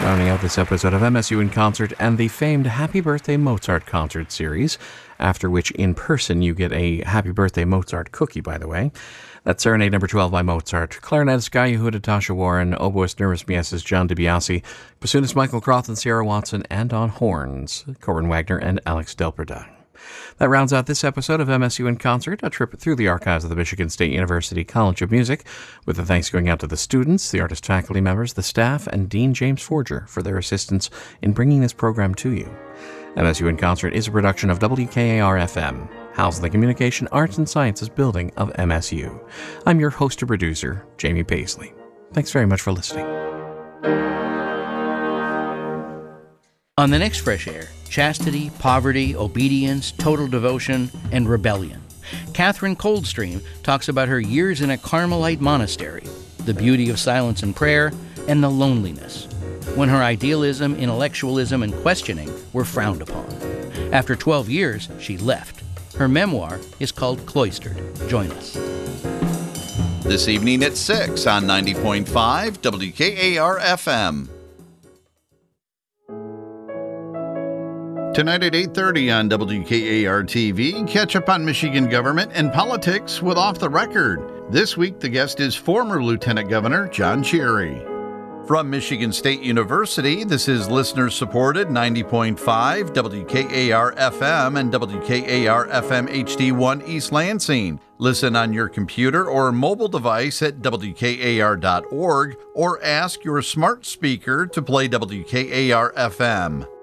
Rounding out this episode of MSU in Concert and the famed Happy Birthday Mozart concert series, after which in person you get a Happy Birthday Mozart cookie, by the way. That's Serenade number 12 by Mozart. Clarinetist Guy Yehuda, Tasha Warren, oboist Nervous Mieses, John DiBiase, bassoonist Michael Croft and Sierra Watson, and on horns, Corbin Wagner and Alex Delperda. That rounds out this episode of MSU in Concert, a trip through the archives of the Michigan State University College of Music, with the thanks going out to the students, the artist faculty members, the staff, and Dean James Forger for their assistance in bringing this program to you. MSU in Concert is a production of WKAR-FM, housed in the Communication, Arts, and Sciences building of MSU. I'm your host and producer, Jamie Paisley. Thanks very much for listening. On the next Fresh Air, chastity, poverty, obedience, total devotion, and rebellion. Catherine Coldstream talks about her years in a Carmelite monastery, the beauty of silence and prayer, and the loneliness, when her idealism, intellectualism, and questioning were frowned upon. After 12 years, she left. Her memoir is called Cloistered. Join us. This evening at 6 on 90.5 WKAR-FM. Tonight at 8:30 on WKAR-TV, catch up on Michigan government and politics with Off the Record. This week, the guest is former Lieutenant Governor John Cherry. From Michigan State University, this is listener-supported 90.5 WKAR-FM and WKAR-FM HD1 East Lansing. Listen on your computer or mobile device at WKAR.org or ask your smart speaker to play WKAR-FM.